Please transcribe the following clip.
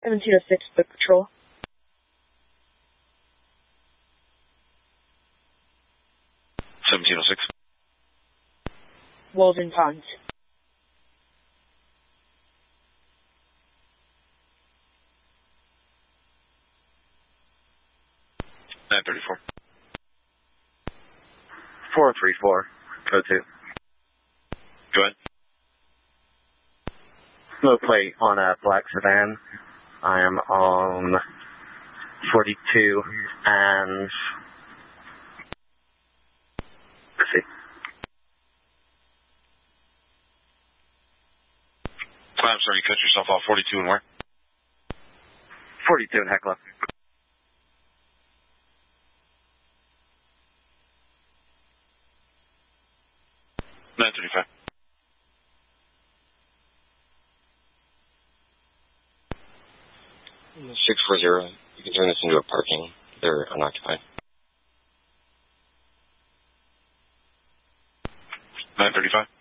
1706, Book Patrol. Walden Ponds. $934. 434, code 2. Go ahead. Smoke plate on a black sedan. I am on 42 and... Let's see. I'm sorry, you cut yourself off. 42 and where? 42 in Hecla. $935. $640. You can turn this into a parking. They're unoccupied. $935.